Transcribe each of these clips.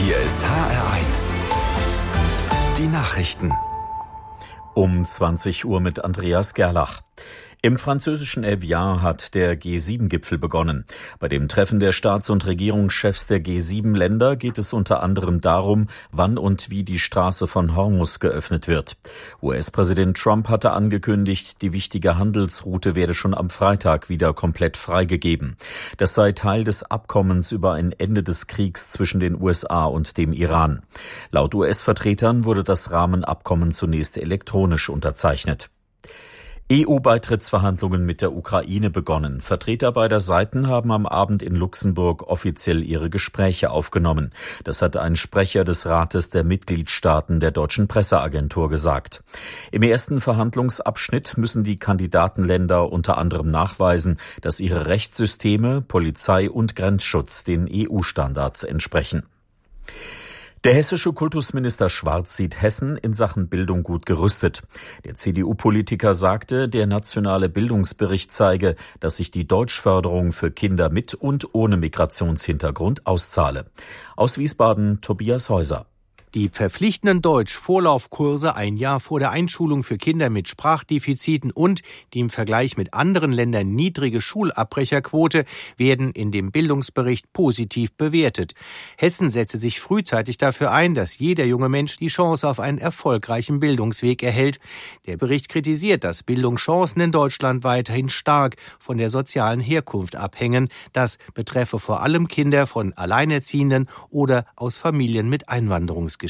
Hier ist HR1. Die Nachrichten. Um 20 Uhr mit Andreas Gerlach. Im französischen Evian hat der G7-Gipfel begonnen. Bei dem Treffen der Staats- und Regierungschefs der G7-Länder geht es unter anderem darum, wann und wie die Straße von Hormuz geöffnet wird. US-Präsident Trump hatte angekündigt, die wichtige Handelsroute werde schon am Freitag wieder komplett freigegeben. Das sei Teil des Abkommens über ein Ende des Kriegs zwischen den USA und dem Iran. Laut US-Vertretern wurde das Rahmenabkommen zunächst elektronisch unterzeichnet. EU-Beitrittsverhandlungen mit der Ukraine begonnen. Vertreter beider Seiten haben am Abend in Luxemburg offiziell ihre Gespräche aufgenommen. Das hat ein Sprecher des Rates der Mitgliedstaaten der deutschen Presseagentur gesagt. Im ersten Verhandlungsabschnitt müssen die Kandidatenländer unter anderem nachweisen, dass ihre Rechtssysteme, Polizei und Grenzschutz den EU-Standards entsprechen. Der hessische Kultusminister Schwarz sieht Hessen in Sachen Bildung gut gerüstet. Der CDU-Politiker sagte, der nationale Bildungsbericht zeige, dass sich die Deutschförderung für Kinder mit und ohne Migrationshintergrund auszahle. Aus Wiesbaden Tobias Häuser. Die verpflichtenden Deutsch-Vorlaufkurse ein Jahr vor der Einschulung für Kinder mit Sprachdefiziten und die im Vergleich mit anderen Ländern niedrige Schulabbrecherquote werden in dem Bildungsbericht positiv bewertet. Hessen setze sich frühzeitig dafür ein, dass jeder junge Mensch die Chance auf einen erfolgreichen Bildungsweg erhält. Der Bericht kritisiert, dass Bildungschancen in Deutschland weiterhin stark von der sozialen Herkunft abhängen. Das betreffe vor allem Kinder von Alleinerziehenden oder aus Familien mit Einwanderungsgeschichte.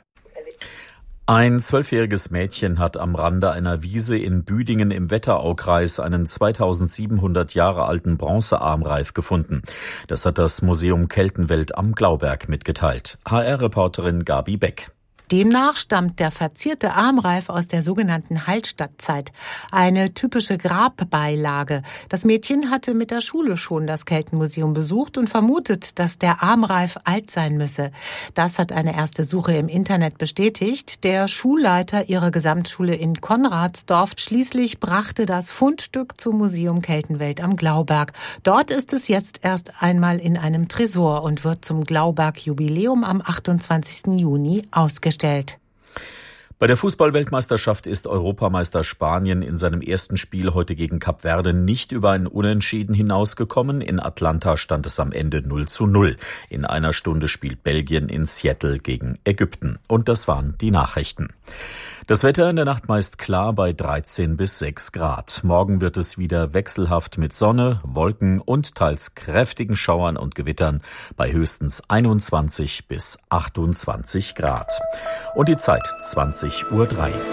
Ein 12-jähriges Mädchen hat am Rande einer Wiese in Büdingen im Wetteraukreis einen 2700 Jahre alten Bronzearmreif gefunden. Das hat das Museum Keltenwelt am Glauberg mitgeteilt. HR-Reporterin Gabi Beck. Demnach stammt der verzierte Armreif aus der sogenannten Hallstattzeit, eine typische Grabbeilage. Das Mädchen hatte mit der Schule schon das Keltenmuseum besucht und vermutet, dass der Armreif alt sein müsse. Das hat eine erste Suche im Internet bestätigt. Der Schulleiter ihrer Gesamtschule in Konradsdorf schließlich brachte das Fundstück zum Museum Keltenwelt am Glauberg. Dort ist es jetzt erst einmal in einem Tresor und wird zum Glauberg-Jubiläum am 28. Juni ausgestellt. Bei der Fußball-Weltmeisterschaft ist Europameister Spanien in seinem ersten Spiel heute gegen Kap Verde nicht über ein Unentschieden hinausgekommen. In Atlanta stand es am Ende 0:0. In einer Stunde spielt Belgien in Seattle gegen Ägypten. Und das waren die Nachrichten. Das Wetter in der Nacht meist klar bei 13 bis 6 Grad. Morgen wird es wieder wechselhaft mit Sonne, Wolken und teils kräftigen Schauern und Gewittern bei höchstens 21 bis 28 Grad. Und die Zeit 20:03 Uhr.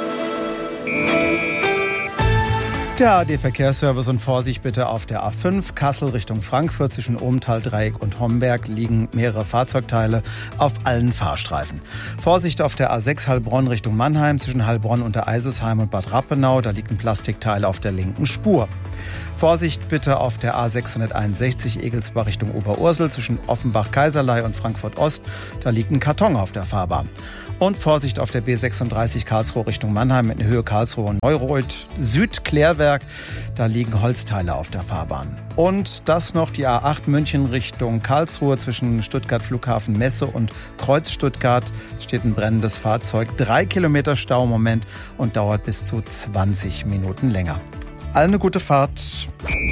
Der AD-Verkehrsservice und Vorsicht bitte auf der A5 Kassel Richtung Frankfurt zwischen Ohmtal-Dreieck und Homberg liegen mehrere Fahrzeugteile auf allen Fahrstreifen. Vorsicht auf der A6 Heilbronn Richtung Mannheim zwischen Heilbronn und der Eisesheim und Bad Rappenau, da liegt ein Plastikteil auf der linken Spur. Vorsicht bitte auf der A661 Egelsbach Richtung Oberursel zwischen Offenbach-Kaiserlei und Frankfurt-Ost, da liegt ein Karton auf der Fahrbahn. Und Vorsicht auf der B36 Karlsruhe Richtung Mannheim in Höhe Karlsruhe und Neureuth Süd-Klärwerk. Da liegen Holzteile auf der Fahrbahn. Und das noch die A8 München Richtung Karlsruhe zwischen Stuttgart Flughafen Messe und Kreuz Stuttgart steht ein brennendes Fahrzeug. 3 Kilometer Stau im Moment und dauert bis zu 20 Minuten länger. Allen eine gute Fahrt.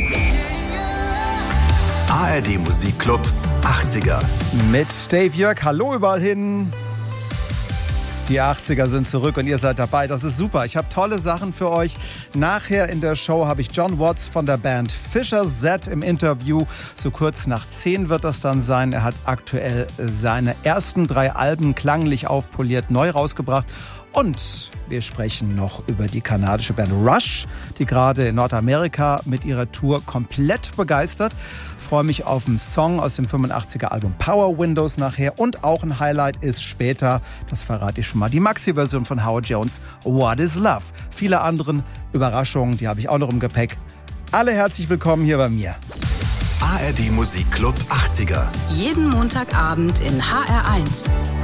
ARD Musikclub 80er. Mit Dave Jörg. Hallo überall hin. Die 80er sind zurück und ihr seid dabei. Das ist super. Ich habe tolle Sachen für euch. Nachher in der Show habe ich John Watts von der Band Fischer Z im Interview. So kurz nach 10 wird das dann sein. Er hat aktuell seine ersten 3 Alben klanglich aufpoliert neu rausgebracht. Und wir sprechen noch über die kanadische Band Rush, die gerade in Nordamerika mit ihrer Tour komplett begeistert. Ich freue mich auf einen Song aus dem 85er Album Power Windows nachher. Und auch ein Highlight ist später, das verrate ich schon mal, die Maxi-Version von Howard Jones, What is Love. Viele andere Überraschungen, die habe ich auch noch im Gepäck. Alle herzlich willkommen hier bei mir. ARD Musikclub 80er. Jeden Montagabend in HR1.